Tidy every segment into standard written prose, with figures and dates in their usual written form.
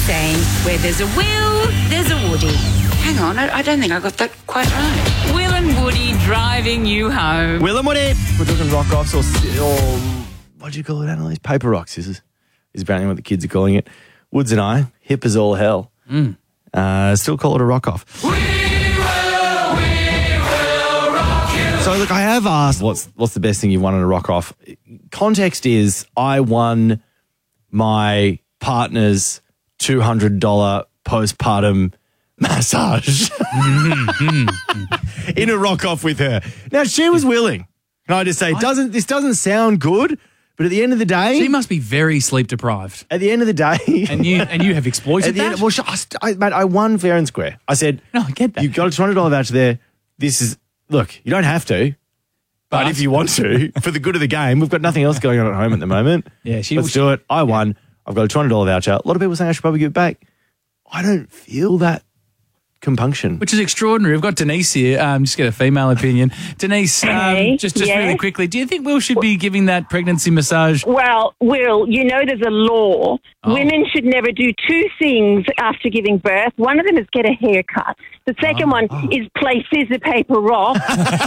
saying, where there's a Will, there's a Woody. Hang on, I don't think I got that quite right. Will and Woody driving you home. Will and Woody. We're talking rock-offs or what do you call it, Annalise? Paper rock scissors is apparently what the kids are calling it. Woods and I, hip as all hell. Still call it a rock-off. So, look, I have asked what's the best thing you've won in a rock-off. Context is I won my partner's $200 postpartum massage in a rock-off with her. Now, she was willing. Can I just say, this doesn't sound good, but at the end of the day... She must be very sleep deprived. At the end of the day... And you have exploited that? Mate, I won fair and square. I said... No, I get that. You've got a $200 voucher there. This is... Look, you don't have to. But if you want to, for the good of the game, we've got nothing else going on at home at the moment. Yeah, Let's do it. I won. I've got a $200 voucher. A lot of people saying I should probably give it back. I don't feel that compunction. Which is extraordinary. We've got Denise here. Just get a female opinion. Denise, just really quickly, do you think Will should be giving that pregnancy massage? Well, Will, you know there's a law. Women should never do two things after giving birth. One of them is get a haircut. The second one is play scissor, paper, rock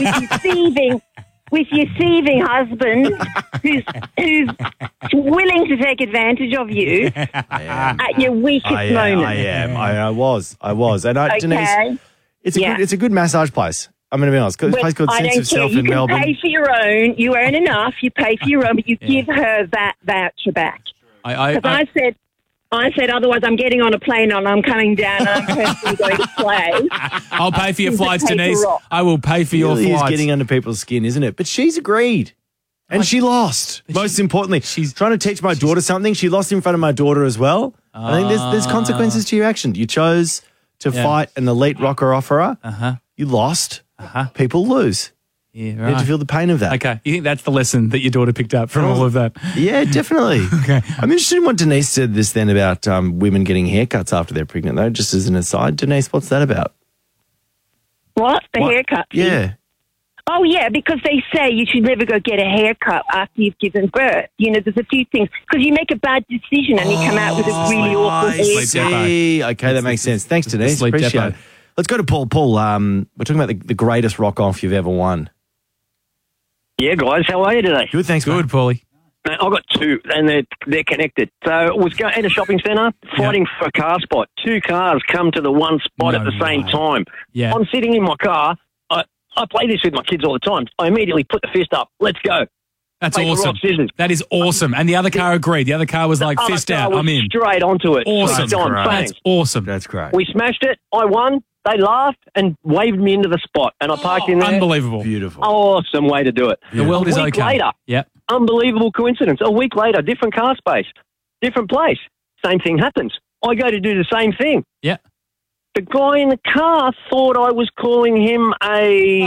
with your thieving husband who's willing to take advantage of you at your weakest moment. I am. I was. And Denise, it's a good massage place. I'm going to be honest. It's a place called Sense of Self in Melbourne. You can pay for your own. You earn enough. You pay for your own, but you give her that voucher back. I said, otherwise I'm getting on a plane and I'm coming down and I'm personally going to play. I'll pay for your flights, Denise. I will pay for your flights. It's getting under people's skin, isn't it? But she's agreed. And she lost. Most importantly, she's trying to teach my daughter something. She lost in front of my daughter as well. I think there's consequences to your action. You chose to fight an elite rocker offerer. You lost. People lose. Yeah, right. You have to feel the pain of that. Okay. You think that's the lesson that your daughter picked up from all of that? Yeah, definitely. Okay. I'm interested in what Denise said this then about women getting haircuts after they're pregnant, though, just as an aside. Denise, what's that about? What? The haircut? Yeah. Oh, yeah, because they say you should never go get a haircut after you've given birth. You know, there's a few things. Because you make a bad decision and you come out with a really awful haircut. Okay, that makes sense. Thanks, Denise. Appreciate it. Let's go to Paul. Paul, we're talking about the greatest rock-off you've ever won. Yeah, guys, how are you today? Good, thanks, Good, Paulie. I've got two, and they're connected. So I was going in a shopping centre, fighting for a car spot. Two cars come to the one spot at the same time. Yeah. I'm sitting in my car. I play this with my kids all the time. I immediately put the fist up. Let's go. That's Paper, awesome. rock, scissors. That is awesome. And the other car agreed. The other car was like, fist out, I'm in. Straight onto it. Awesome. That's awesome. That's great. We smashed it. I won. They laughed and waved me into the spot, and I parked in there. Unbelievable. Beautiful. Awesome way to do it. The world is okay. A week later, unbelievable coincidence. A week later, different car space, different place. Same thing happens. I go to do the same thing. Yeah. The guy in the car thought I was calling him a...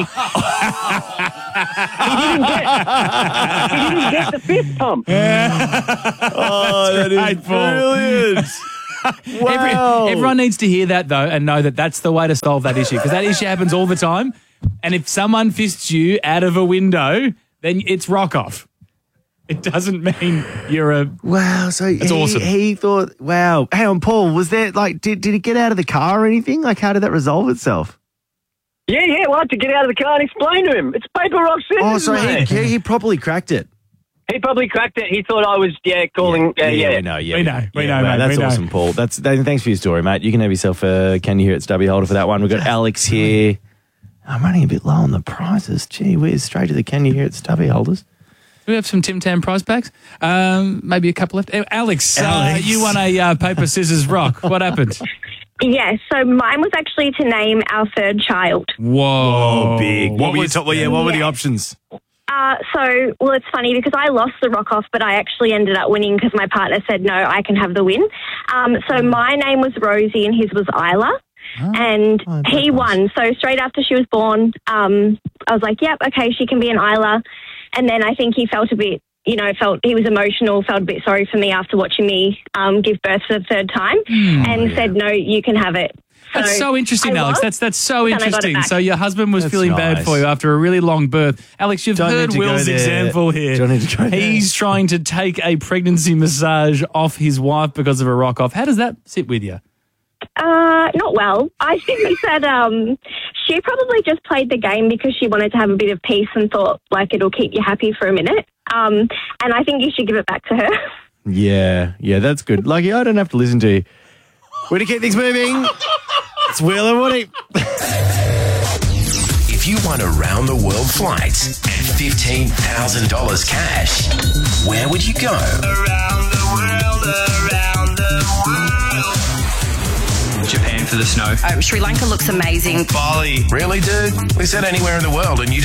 he didn't get the fist pump. Oh, that is brilliant. Wow. Everyone needs to hear that, though, and know that that's the way to solve that issue, because that issue happens all the time. And if someone fists you out of a window, then it's rock off. It doesn't mean you're a... Wow, so that's awesome. He thought, wow. Hang on, Paul, was there, like, did he get out of the car or anything? Like, how did that resolve itself? Yeah, well, I had to get out of the car and explain to him. It's paper, rock, scissors, Oh, so he properly cracked it. He probably cracked it. He thought I was, calling... We know, mate. That's awesome, Paul. Thanks for your story, mate. You can have yourself a Can You Hear It stubby holder for that one. We've got Alex here. I'm running a bit low on the prizes. Gee whiz, straight to the Can You Hear It stubby holders. Do we have some Tim Tam prize packs? Maybe a couple left. Alex. You won a paper, scissors, rock. What happened? Yeah, so mine was actually to name our third child. Whoa. Big. What were the options? Well, it's funny because I lost the rock off, but I actually ended up winning because my partner said, no, I can have the win. So my name was Rosie and his was Isla. And he won. So straight after she was born, I was like, yep, okay, she can be an Isla. And then I think he felt a bit he was emotional, felt a bit sorry for me after watching me give birth for the third time, and said, "No, you can have it." That's so interesting, Alex. That's so and I got it interesting. back. So your husband was feeling bad nice. for you after a really long birth. Alex, you've Don't heard need to go Will's there. example here. Don't need to go there. He's trying to take a pregnancy massage off his wife because of a rock-off. How does that sit with you? Not well. I think that she probably just played the game because she wanted to have a bit of peace and thought, like, it'll keep you happy for a minute. And I think you should give it back to her. Yeah, that's good. Lucky, I don't have to listen to you. Way to keep things moving. It's Will and Woody. If you won around the world flights and $15,000 cash, where would you go? Around the world, around the world. Japan for the snow. Sri Lanka looks amazing. Bali. Really, dude? We said anywhere in the world and you